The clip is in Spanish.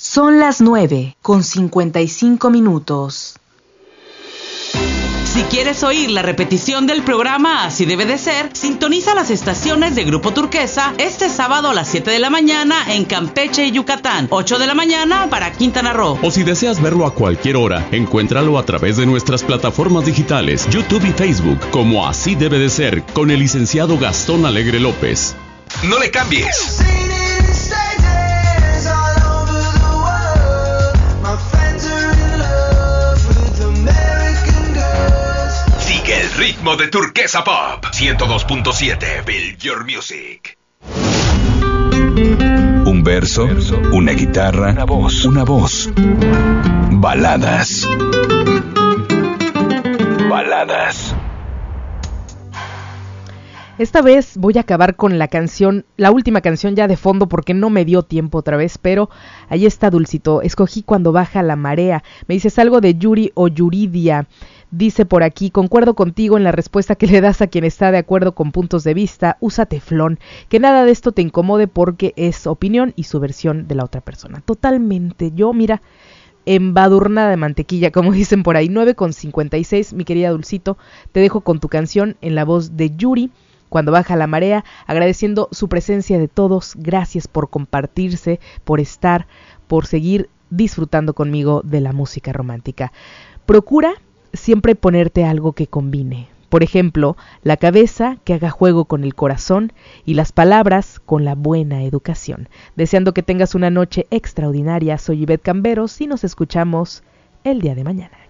Son las 9:55. Si quieres oír la repetición del programa Así Debe de Ser, sintoniza las estaciones de Grupo Turquesa este sábado a las 7 de la mañana en Campeche y Yucatán, 8 de la mañana para Quintana Roo. O si deseas verlo a cualquier hora, encuéntralo a través de nuestras plataformas digitales, YouTube y Facebook, como Así Debe de Ser, con el licenciado Gastón Alegre López. No le cambies. Sigue el ritmo de Turquesa Pop 102.7. Build Your Music. Un verso, una guitarra, una voz. Baladas. Esta vez voy a acabar con la última canción ya de fondo porque no me dio tiempo otra vez, pero ahí está Dulcito. Escogí Cuando baja la marea. Me dices algo de Yuri o Yuridia. Dice por aquí, concuerdo contigo en la respuesta que le das a quien está de acuerdo con puntos de vista. Usa teflón, que nada de esto te incomode porque es opinión y su versión de la otra persona. Totalmente, yo mira, embadurnada de mantequilla, como dicen por ahí. 9:56, mi querida Dulcito, te dejo con tu canción en la voz de Yuri, Cuando baja la marea, agradeciendo su presencia de todos. Gracias por compartirse, por estar, por seguir disfrutando conmigo de la música romántica. Procura siempre ponerte algo que combine. Por ejemplo, la cabeza que haga juego con el corazón y las palabras con la buena educación. Deseando que tengas una noche extraordinaria. Soy Ivette Camberos y nos escuchamos el día de mañana.